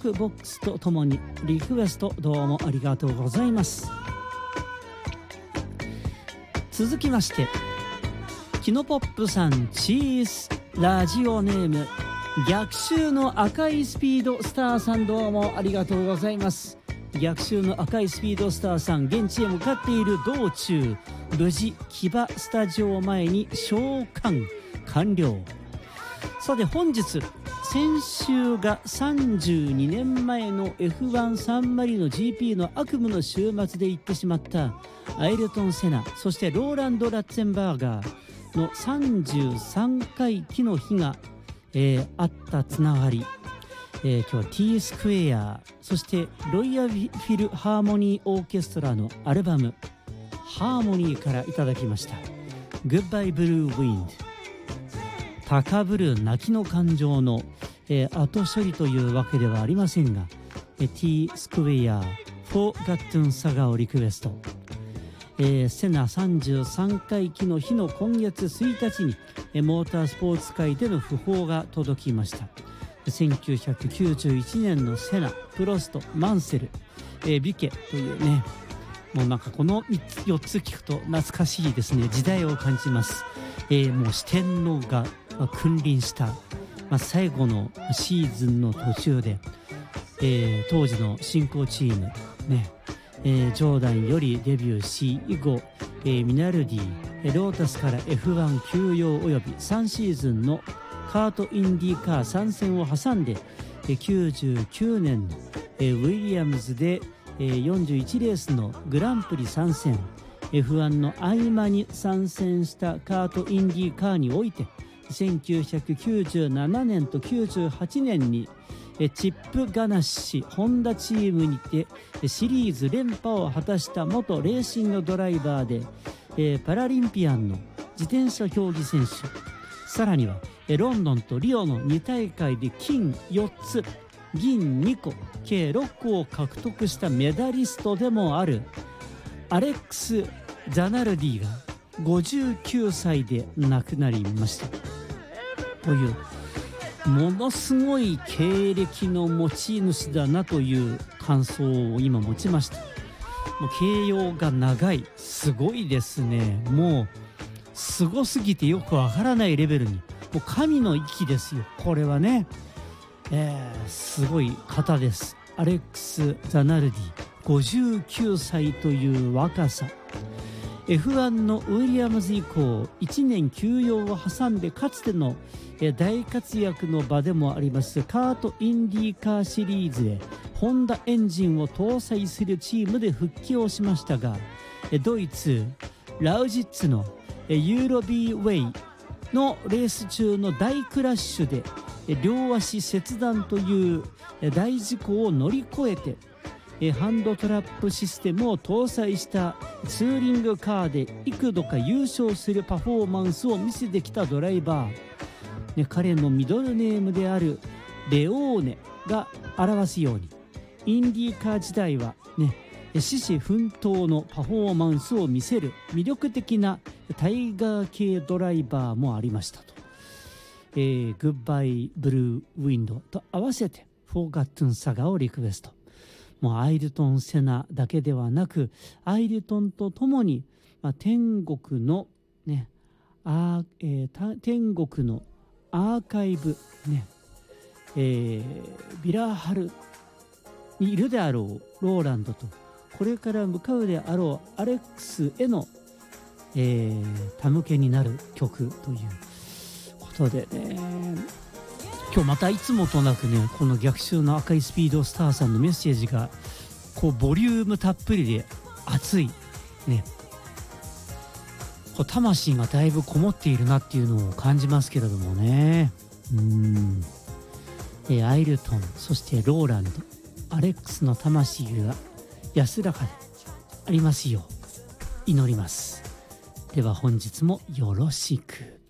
クボックスとともにリクエストどうもありがとうございます。続きましてキノポップさんチーズラジオネーム逆襲の赤いスピードスターさん、どうもありがとうございます。逆襲の赤いスピードスターさん、現地へ向かっている道中無事木場スタジオ前に召喚完了。さて本日、先週が32年前の F1 サンマリノ GP の悪夢の週末で行ってしまったアイルトン・セナ、そしてローランド・ラッツェンバーガーの33回忌の日が、あったつながり、今日は T スクエア、そしてロイヤルフィルハーモニーオーケストラのアルバムハーモニーからいただきました。 Goodbye Blue Wind、 高ぶる泣きの感情の、後処理というわけではありませんが、T スクエア Forgotten Saga をリクエスト。セナ33回忌の日の今月1日にモータースポーツ界での訃報が届きました。1991年のセナ、プロスト、マンセル、ビケというね、もうなんかこの4つ聞くと懐かしいですね。時代を感じます。もう四天王が君臨した、最後のシーズンの途中で、当時の進行チームね、ジョーダンよりデビューし、以後、ミナルディ、ロータスから F1 休養および3シーズンのカートインディーカー参戦を挟んで、99年のウィリアムズで41レースのグランプリ参戦、 F1 の合間に参戦したカートインディーカーにおいて、1997年と98年にチップ・ガナッシホンダチームにてシリーズ連覇を果たした元レーシングドライバーで、パラリンピアンの自転車競技選手、さらにはロンドンとリオの2大会で金4つ銀2個計6個を獲得したメダリストでもあるアレックス・ザナルディが59歳で亡くなりましたという、ものすごい経歴の持ち主だなという感想を今持ちました。もう形容が長い、すごいですね。もうすごすぎてよくわからないレベルに、もう神の域ですよこれはね。すごい方です。アレックス・ザナルディ、59歳という若さ。F1 のウィリアムズ以降1年休養を挟んで、かつての大活躍の場でもありますカートインディーカーシリーズへホンダエンジンを搭載するチームで復帰をしましたが、ドイツラウジッツのユーロビーウェイのレース中の大クラッシュで両足切断という大事故を乗り越えて、ハンドトラップシステムを搭載したツーリングカーで幾度か優勝するパフォーマンスを見せてきたドライバー、彼のミドルネームであるレオーネが表すように、インディーカー時代は獅子奮闘のパフォーマンスを見せる魅力的なタイガー系ドライバーもありましたと。グッバイブルーウィンドと合わせてフォーガットンサガをリクエスト。もうアイルトン・セナだけではなく、アイルトンとともに、天国のね、天国のアーカイブね、ビラハルにいるであろうローランドと、これから向かうであろうアレックスへの、手向けになる曲ということでね、今日またいつもとなくね、この逆襲の赤いスピードスターさんのメッセージがこうボリュームたっぷりで熱いね、こう魂がだいぶこもっているなっていうのを感じますけれどもね。アイルトン、そしてローランド、アレックスの魂が安らかでありますよう祈ります。では本日もよろしく。